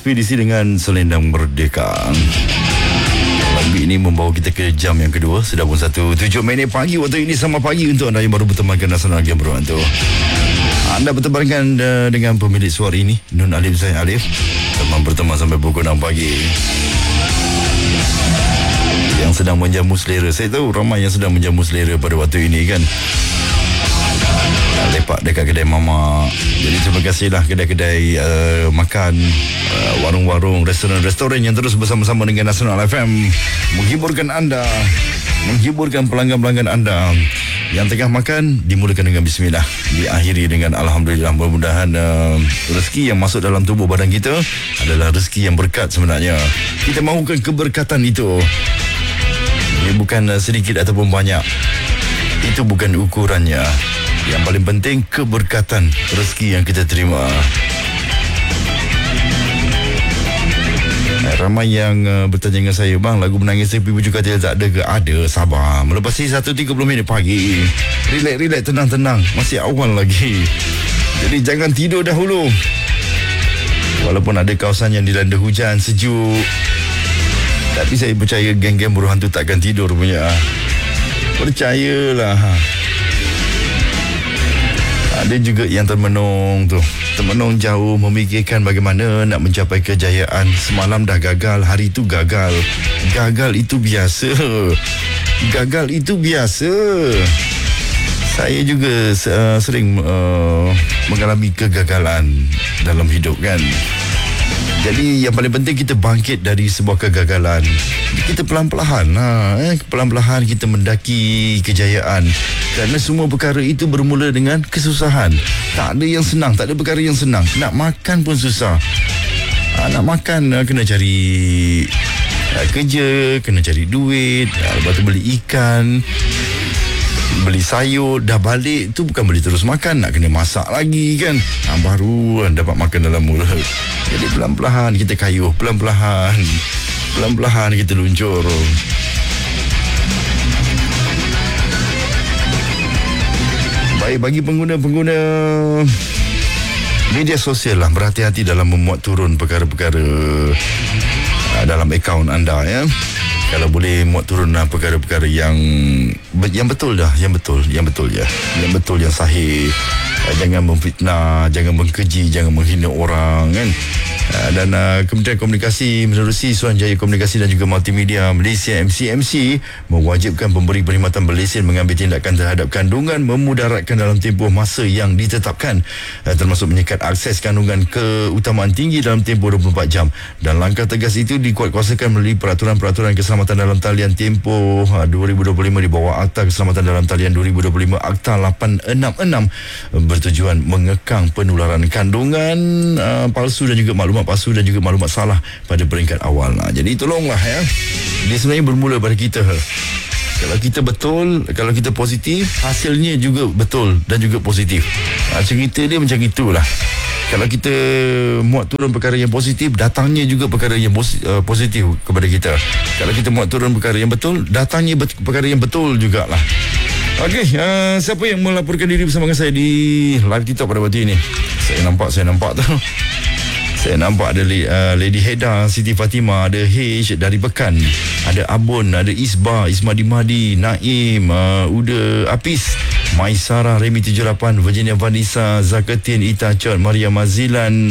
Ekspedisi dengan Selendang Merdeka. Lagu ini membawa kita ke jam yang kedua. Sudah pun 1:07 pagi waktu ini. Selamat pagi untuk anda yang baru bertemankan Nasional Game Berbantu. Anda bertemankan dengan pemilik suara ini, Nun Alif Zain Alif. Teman berteman sampai pukul 6 pagi. Yang sedang menjamu selera. Saya tahu ramai yang sedang menjamu selera pada waktu ini kan. Lepak dekat kedai mamak. Jadi terima kasihlah kedai-kedai makan, warung-warung, restoran-restoran yang terus bersama-sama dengan Nasional FM menghiburkan anda, menghiburkan pelanggan-pelanggan anda yang tengah makan. Dimulakan dengan bismillah, diakhiri dengan alhamdulillah. Mudah-mudahan rezeki yang masuk dalam tubuh badan kita adalah rezeki yang berkat sebenarnya. Kita mahukan keberkatan itu. Ia bukan sedikit ataupun banyak. Itu bukan ukurannya. Yang paling penting keberkatan rezeki yang kita terima. Ramai yang bertanya dengan saya, bang, lagu Menangis Tepi Bujur Katil tak ada ke? Ada, sabar. Melepasi 1:30 pagi. Relax, tenang. Masih awal lagi. Jadi jangan tidur dahulu. Walaupun ada kawasan yang dilanda hujan, sejuk, tapi saya percaya geng-geng buruh hantu takkan tidur punya. Percayalah. Ada juga yang termenung tu. Termenung jauh memikirkan bagaimana nak mencapai kejayaan. Semalam dah gagal, hari itu gagal. Gagal itu biasa. Gagal itu biasa. Saya juga sering mengalami kegagalan dalam hidup kan. Jadi yang paling penting kita bangkit dari sebuah kegagalan. Kita pelan-pelan pelan-pelan kita mendaki kejayaan. Kerana semua perkara itu bermula dengan kesusahan. Tak ada yang senang, tak ada perkara yang senang. Nak makan pun susah. Nak makan kena cari kerja, kena cari duit, lepas tu beli ikan, beli sayur, dah balik tu bukan boleh terus makan, nak kena masak lagi kan. Baru dapat makan dalam mulut. Jadi pelan-pelan kita kayuh, pelan-pelan kita luncur. Baik, bagi pengguna-pengguna media sosial lah, berhati-hati dalam memuat turun perkara-perkara dalam akaun anda ya. Kalau boleh muat turun perkara-perkara yang betul dah, yang betul ya, yang betul, yang sahih. Jangan memfitnah, jangan mengkeji, jangan menghina orang kan. Dan Kementerian Komunikasi menerusi Suruhanjaya Komunikasi dan juga Multimedia Malaysia MCMC mewajibkan pemberi perkhidmatan berlesen mengambil tindakan terhadap kandungan memudaratkan dalam tempoh masa yang ditetapkan, termasuk menyekat akses kandungan keutamaan tinggi dalam tempoh 24 jam. Dan langkah tegas itu dikuatkuasakan melalui peraturan-peraturan keselamatan dalam talian tempoh 2025 di bawah Akta Keselamatan dalam Talian 2025 Akta 866 bertujuan mengekang penularan kandungan palsu dan juga maklumat palsu dan juga maklumat salah pada peringkat awal. Jadi tolonglah ya. Dia sebenarnya bermula pada kita. Kalau kita betul, kalau kita positif, hasilnya juga betul dan juga positif. Cerita dia macam itulah. Kalau kita muat turun perkara yang positif, datangnya juga perkara yang positif kepada kita. Kalau kita muat turun perkara yang betul, datangnya perkara yang betul jugalah. Okey, siapa yang melaporkan diri bersama dengan saya di live TikTok pada waktu ini? Saya nampak tu. Saya nampak ada Lady Heda, Siti Fatimah, ada H dari Pekan, ada Abun, ada Isba, Ismadi Mahdi, Naim, Uda Apis, Maisara, Remy 78, Virginia Vanessa, Zakatin, Ita Chot, Maria Mazilan,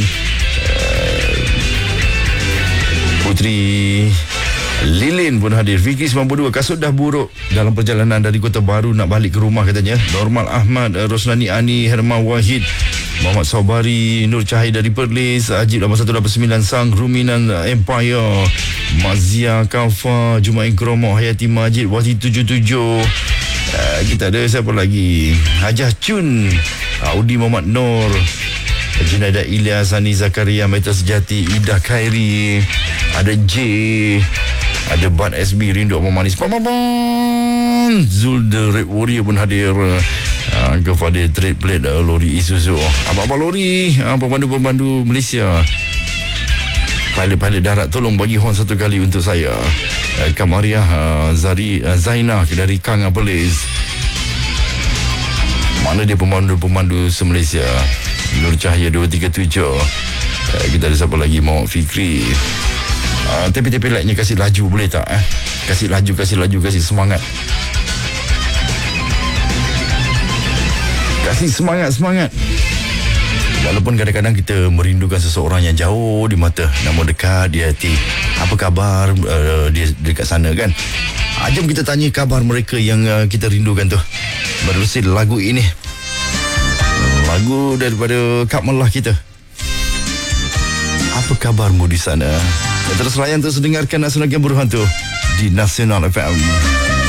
Putri Lilin pun hadir. Fikri 92, kasut dah buruk dalam perjalanan dari Kota Baru nak balik ke rumah katanya. Normal Ahmad, Rosnani Ani, Herman Wahid, Muhammad Saubari, Nur Cahaya dari Perlis, Ajib 8189 Sang, Ruminan Empire, Mazia Kafa, Jumain Kromo, Hayati Majid, Wati 77. Kita ada siapa lagi? Hajah Chun, Audi Muhammad Nur, Junaida Ilyas, Hani Zakaria, Meta Sejati, Ida Khairi, ada J, ada Bad SB, Rindu Abang Manis, Zul the Red Warrior pun hadir. Kepada trade plate lori Isuzu, abang-abang lori, pemandu-pemandu Malaysia, pilot-pilot darat, tolong bagi horn satu kali untuk saya. Kamariah Zainah dari Kang Perlis. Mana dia pemandu-pemandu se-Malaysia? Nur Cahaya 237. Kita ada siapa lagi? Muhammad Fikri. Tepi-tepi like-nya kasih laju boleh tak? Kasih laju, kasih semangat. Kasih semangat. Walaupun kadang-kadang kita merindukan seseorang yang jauh di mata, namun dekat di hati. Apa khabar dia dekat sana kan? Jom kita tanya khabar mereka yang kita rindukan tu. Menerusi lagu ini. Lagu daripada Kak Melah kita. Apa kabarmu di sana? Terus layan terus dengarkan Nasional Game Berhantu di Nasional FM.